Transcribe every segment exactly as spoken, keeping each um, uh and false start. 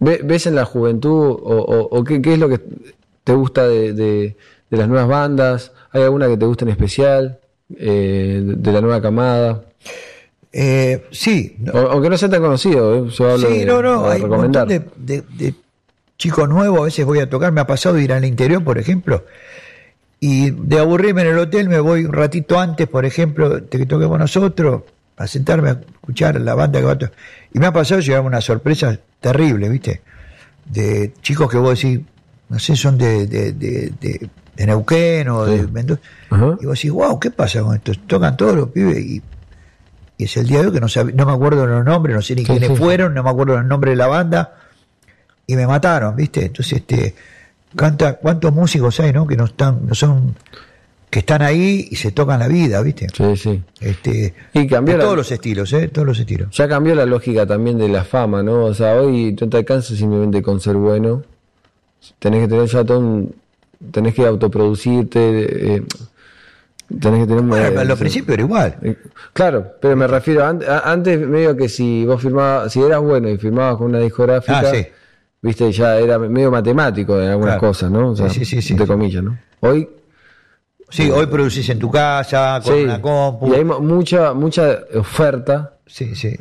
¿Ves en la juventud o, o, o qué, qué es lo que te gusta de, de, de las nuevas bandas? ¿Hay alguna que te guste en especial? Eh, de, de la nueva camada. Eh, sí. No. O, aunque no sea tan conocido, ¿eh? Yo hablo sí, de, no, no. de Hay recomendar. un montón de, de, de chicos nuevos. A veces voy a tocar. Me ha pasado de ir al interior, por ejemplo. Y de aburrirme en el hotel me voy un ratito antes, por ejemplo, de que toquemos nosotros, a sentarme a escuchar la banda que va a tocar. Y me ha pasado llevarme una sorpresa terrible, ¿viste? De chicos que vos decís, no sé, son de, de, de, de, de Neuquén o sí. de Mendoza. Uh-huh. Y vos decís, wow, ¿qué pasa con esto? Tocan todos los pibes y, y es el día de hoy que no, sab- no me acuerdo los nombres, no sé ni sí, quiénes sí, fueron, sí. no me acuerdo los nombres de la banda y me mataron, ¿viste? Entonces, este, canta, ¿cuántos músicos hay, no? Que no están, no son, que están ahí y se tocan la vida, ¿viste? Sí, sí. Este, y cambió la, todos la, los estilos, ¿eh? Todos los estilos. Ya cambió la lógica también de la fama, ¿no? O sea, hoy no te alcanza simplemente con ser bueno. Tenés que tener ya todo un, tenés que autoproducirte, eh, tenés que tener... Bueno, eh, a los principios era igual. Eh, claro, pero me refiero, an, a, antes medio que si vos firmabas, si eras bueno y firmabas con una discográfica, ah, sí. viste, ya era medio matemático en algunas claro. cosas, ¿no? O sea, sí, sí, sí, entre sí. comillas, ¿no? Hoy... Sí, hoy producís en tu casa, con sí, una compu. Y hay mucha, mucha oferta. Sí, sí.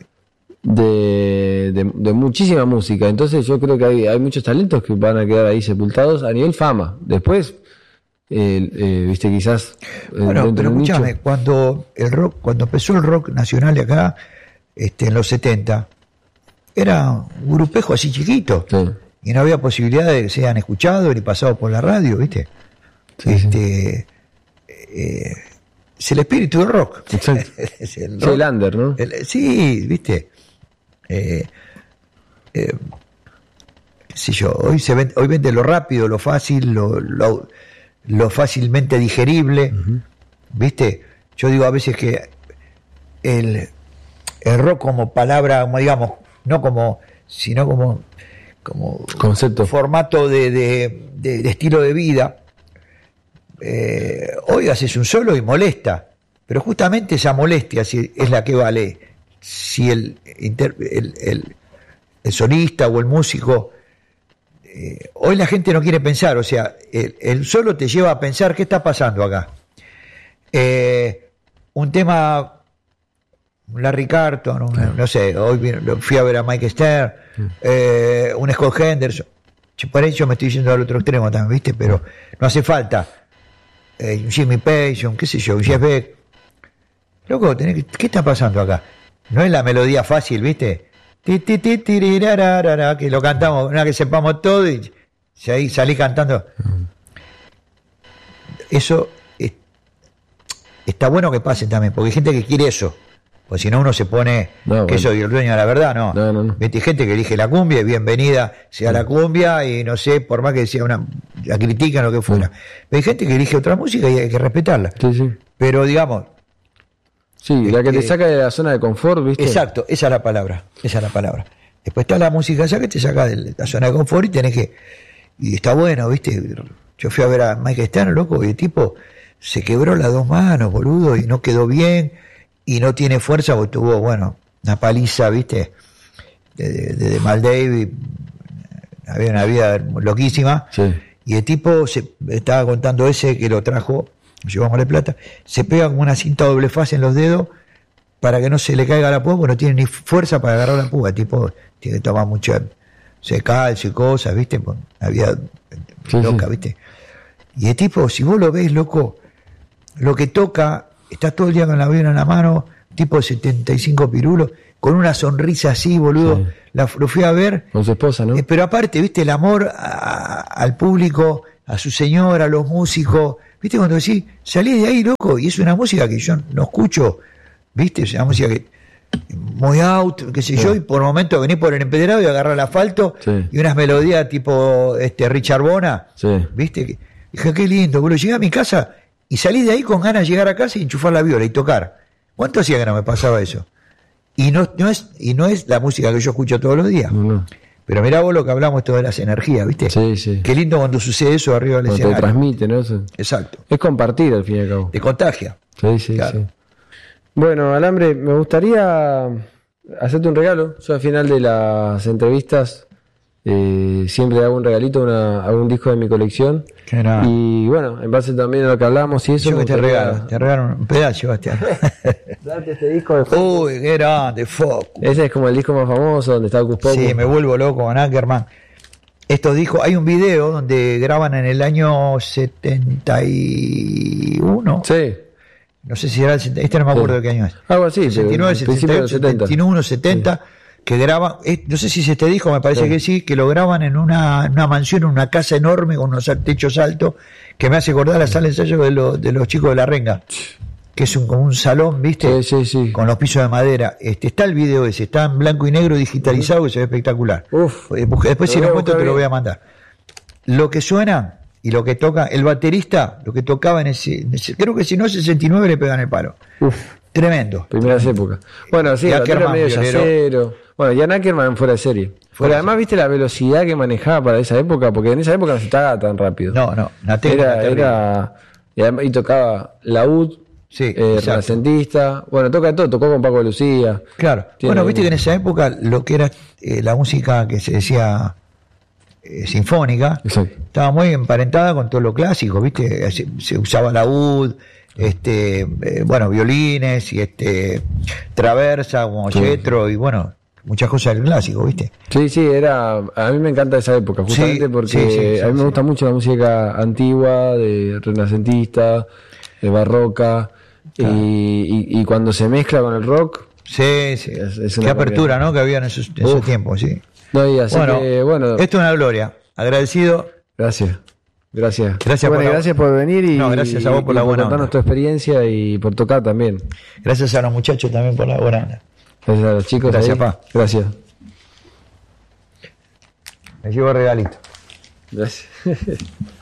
De, de, de muchísima música. Entonces yo creo que hay, hay muchos talentos que van a quedar ahí sepultados a nivel fama. Después, eh, eh, viste, quizás... Eh, bueno, pero escúchame, cuando el rock, cuando empezó el rock nacional de acá, este, en los setenta, era un grupejo así chiquito. Sí. Y no había posibilidad de que sean escuchados ni pasados por la radio, ¿viste? Sí, este... sí. Eh, es el espíritu del rock. es el, rock. el under, ¿no? El, sí, viste. Eh, eh, qué sé yo, hoy se vende, hoy vende lo rápido, lo fácil, lo, lo, lo fácilmente digerible, uh-huh. ¿viste? Yo digo a veces que el, el rock como palabra, como digamos, no como, sino como, como concepto, formato de, de, de, de estilo de vida. Eh, hoy haces un solo y molesta, pero justamente esa molestia si es la que vale. Si el, inter, el, el, el solista o el músico, eh, hoy la gente no quiere pensar, o sea, el, el solo te lleva a pensar qué está pasando acá. Eh, un tema, Larry Carlton, un, no sé, hoy fui a ver a Mike Stern, eh, un Scott Henderson, por ahí yo me estoy yendo al otro extremo también, ¿viste? Pero no hace falta. Eh, Jimmy Page, qué sé yo, Jeff Beck. Loco, tenés que, ¿qué está pasando acá? No es la melodía fácil, ¿viste? Ti, ti, ti, tirirararara, que lo cantamos, una que sepamos todo y si ahí salí cantando. Eso es, está bueno que pase también, porque hay gente que quiere eso. Porque si no uno se pone no, que bueno. soy el dueño de la verdad, no. No, no, no. Hay gente que elige la cumbia y bienvenida sea la cumbia y no sé, por más que sea una, la critican o lo que fuera. Sí. Pero hay gente que elige otra música y hay que respetarla. Sí, sí. Pero digamos, sí, este, la que te saca de la zona de confort, ¿viste? Exacto, esa es la palabra, esa es la palabra. Después está la música esa que te saca de la zona de confort y tenés que, y está bueno, ¿viste? Yo fui a ver a Mike Stern, loco, y el tipo se quebró las dos manos, boludo, y no quedó bien, y no tiene fuerza, porque tuvo, bueno, una paliza, ¿viste? De, de, de, de Mal David, había una vida loquísima, sí. Y el tipo se estaba contando ese que lo trajo, llevamos de plata, se pega como una cinta doble faz en los dedos para que no se le caiga la púa, porque no tiene ni fuerza para agarrar la púa. El tipo tiene que tomar mucha calcio y cosas, ¿viste? Pues, había sí, loca, sí. ¿viste? Y el tipo, si vos lo ves, loco, lo que toca, está todo el día con la vena en la mano, tipo de setenta y cinco pirulos, con una sonrisa así, boludo. Sí. La, lo fui a ver. Con su esposa, ¿no? Eh, pero aparte, ¿viste? El amor a, al público, a su señora, a los músicos. ¿Viste? Cuando decís, salí de ahí, loco, y es una música que yo no escucho, ¿viste? Es una música que muy out, qué sé sí. yo, y por momentos venís por el empedrado y agarrar el asfalto sí. y unas melodías tipo este Richard Bona, sí. ¿viste? Dije, qué lindo, boludo. Llegué a mi casa y salí de ahí con ganas de llegar a casa y enchufar la viola y tocar. ¿Cuánto hacía que no me pasaba eso? Y no, no es, y no es la música que yo escucho todos los días. No, no. Pero mirá vos lo que hablamos todas las energías, ¿viste? Sí, sí. Qué lindo cuando sucede eso arriba del escenario. Te transmite, ¿no? Eso. Exacto. Es compartir, al fin y al cabo. Te contagia. Sí, sí, claro. sí. Bueno, Alambre, me gustaría hacerte un regalo. Yo al final de las entrevistas Eh, siempre hago un regalito, una, hago un disco de mi colección. Era... Y bueno, en base también a lo que hablamos y eso. Yo que te regalo, te regalo un pedazo, Sebastián. Darte este disco de Focus. Uy, qué grande, Focus. Ese es como el disco más famoso, donde está Ocus Pocus. Sí, me vuelvo loco con Ackerman. Estos discos, hay un video donde graban en el año setenta y uno. Sí. No sé si era el setenta, este no me acuerdo Sí. de qué año es. Algo así, sesenta y nueve, pero principio de los setenta y ocho, setenta y uno, setenta, Sí. que graban, eh, no sé si se te dijo, me parece Sí. que sí, que lo graban en una, en una mansión, en una casa enorme con unos techos altos, que me hace acordar la sala de ensayo de, lo- de los chicos de La Renga, que es un, como un salón, ¿viste? Sí, sí, sí. Con los pisos de madera. Este, está el video ese, está en blanco y negro digitalizado y se ve espectacular. Uf. Eh, busca- Después Lo si voy lo a encuentro buscar te lo voy bien. a mandar. Lo que suena y lo que toca, el baterista, lo que tocaba en ese, en ese- creo que si no es sesenta y nueve le pegan el palo. Uf. Tremendo. Primeras épocas. Bueno, sí, Y el Ackerman, batero medio violero. yacero. Bueno, Jan Ackerman fuera de serie. Fuera Pero de además, viste la velocidad que manejaba para esa época, porque en esa época no se estaba tan rápido. No, no, una técnica Era, terrible. era, y, además- y tocaba laúd, Sí, eh, exacto. renacentista. Bueno, toca todo, tocó con Paco Lucía. Claro. Tiene Bueno, viste un- que en esa época lo que era eh, la música que se decía eh, sinfónica Exacto. estaba muy emparentada con todo lo clásico, viste, se, se usaba laúd, este, eh, bueno, violines y este traversa como Sí. Jethro y bueno, muchas cosas del clásico, viste. Sí, sí, era. A mí me encanta esa época, justamente Sí, porque sí, sí, sí, a mí me sí. gusta mucho la música antigua, de renacentista, de barroca, Claro. y, y, y cuando se mezcla con el rock. Sí, sí. Es- es Qué una apertura, cambiada. ¿no? Que había en esos, en esos Uf. tiempos, sí. No, y así Bueno, que, bueno, esto es una gloria. Agradecido. gracias. Gracias. Gracias Bueno, por la- gracias por venir y, No, gracias a vos por y la buena contarnos onda. tu experiencia y por tocar también. Gracias a los muchachos también por la buena onda. Gracias a los chicos. Gracias, ahí. pa. Gracias. Me llevo regalito. Gracias.